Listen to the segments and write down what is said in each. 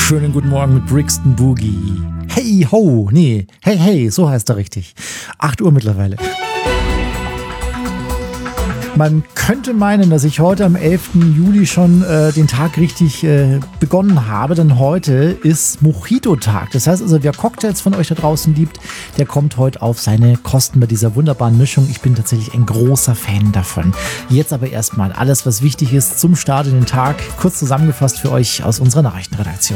Schönen guten Morgen mit Brixton Boogie. Hey ho, nee, hey hey, so heißt er richtig. 8 Uhr mittlerweile. Man könnte meinen, dass ich heute am 11. Juli schon den Tag richtig begonnen habe, denn heute ist Mojito-Tag. Das heißt also, wer Cocktails von euch da draußen liebt, der kommt heute auf seine Kosten bei dieser wunderbaren Mischung. Ich bin tatsächlich ein großer Fan davon. Jetzt aber erstmal alles, was wichtig ist zum Start in den Tag, kurz zusammengefasst für euch aus unserer Nachrichtenredaktion.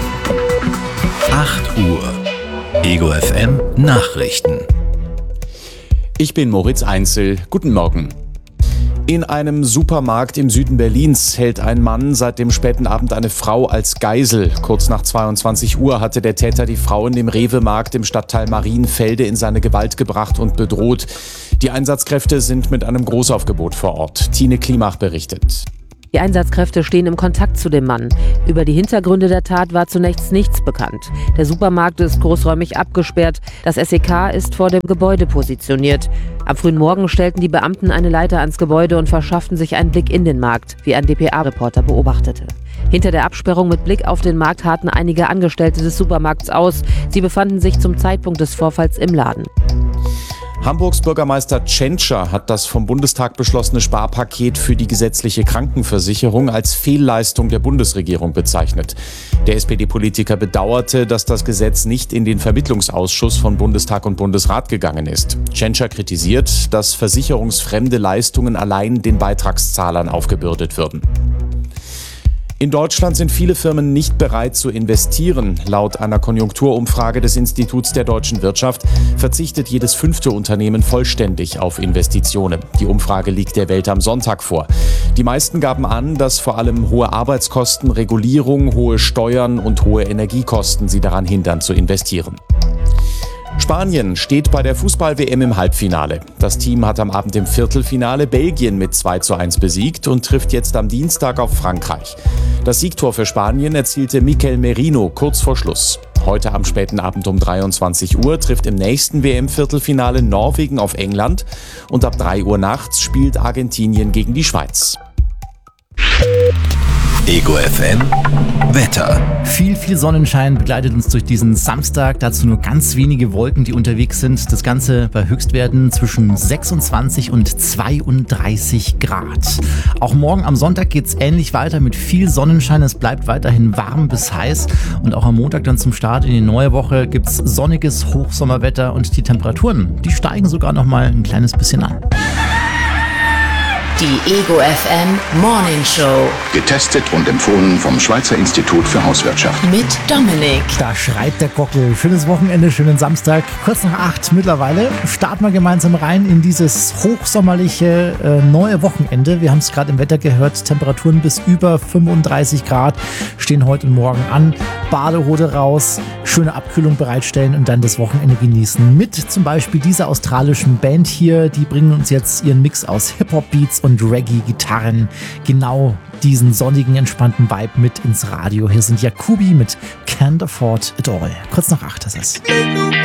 8 Uhr. Ego FM Nachrichten. Ich bin Moritz Einzel. Guten Morgen. In einem Supermarkt im Süden Berlins hält ein Mann seit dem späten Abend eine Frau als Geisel. Kurz nach 22 Uhr hatte der Täter die Frau in dem Rewe-Markt im Stadtteil Marienfelde in seine Gewalt gebracht und bedroht. Die Einsatzkräfte sind mit einem Großaufgebot vor Ort. Tine Klimach berichtet. Die Einsatzkräfte stehen im Kontakt zu dem Mann. Über die Hintergründe der Tat war zunächst nichts bekannt. Der Supermarkt ist großräumig abgesperrt. Das SEK ist vor dem Gebäude positioniert. Am frühen Morgen stellten die Beamten eine Leiter ans Gebäude und verschafften sich einen Blick in den Markt, wie ein dpa-Reporter beobachtete. Hinter der Absperrung mit Blick auf den Markt harrten einige Angestellte des Supermarkts aus. Sie befanden sich zum Zeitpunkt des Vorfalls im Laden. Hamburgs Bürgermeister Tschentscher hat das vom Bundestag beschlossene Sparpaket für die gesetzliche Krankenversicherung als Fehlleistung der Bundesregierung bezeichnet. Der SPD-Politiker bedauerte, dass das Gesetz nicht in den Vermittlungsausschuss von Bundestag und Bundesrat gegangen ist. Tschentscher kritisiert, dass versicherungsfremde Leistungen allein den Beitragszahlern aufgebürdet würden. In Deutschland sind viele Firmen nicht bereit zu investieren. Laut einer Konjunkturumfrage des Instituts der deutschen Wirtschaft verzichtet jedes 5. Unternehmen vollständig auf Investitionen. Die Umfrage liegt der Welt am Sonntag vor. Die meisten gaben an, dass vor allem hohe Arbeitskosten, Regulierung, hohe Steuern und hohe Energiekosten sie daran hindern zu investieren. Spanien steht bei der Fußball-WM im Halbfinale. Das Team hat am Abend im Viertelfinale Belgien mit 2:1 besiegt und trifft jetzt am Dienstag auf Frankreich. Das Siegtor für Spanien erzielte Mikel Merino kurz vor Schluss. Heute am späten Abend um 23 Uhr trifft im nächsten WM-Viertelfinale Norwegen auf England und ab 3 Uhr nachts spielt Argentinien gegen die Schweiz. Ego FM Wetter. Viel Sonnenschein begleitet uns durch diesen Samstag. Dazu nur ganz wenige Wolken, die unterwegs sind. Das Ganze bei Höchstwerten zwischen 26 und 32 Grad. Auch morgen am Sonntag geht es ähnlich weiter mit viel Sonnenschein. Es bleibt weiterhin warm bis heiß. Und auch am Montag dann zum Start in die neue Woche gibt es sonniges Hochsommerwetter. Und die Temperaturen, die steigen sogar noch mal ein kleines bisschen an. Die Ego FM Morning Show. Getestet und empfohlen vom Schweizer Institut für Hauswirtschaft. Mit Dominik. Da schreit der Gockel. Schönes Wochenende, schönen Samstag. Kurz nach 8 mittlerweile. Starten wir gemeinsam rein in dieses hochsommerliche neue Wochenende. Wir haben es gerade im Wetter gehört. Temperaturen bis über 35 Grad stehen heute und morgen an. Badehose raus, schöne Abkühlung bereitstellen und dann das Wochenende genießen. Mit zum Beispiel dieser australischen Band hier. Die bringen uns jetzt ihren Mix aus Hip-Hop-Beats und Reggae-Gitarren, genau diesen sonnigen, entspannten Vibe mit ins Radio. Hier sind Jacobi mit Can't Afford It All. Kurz nach 8 ist es.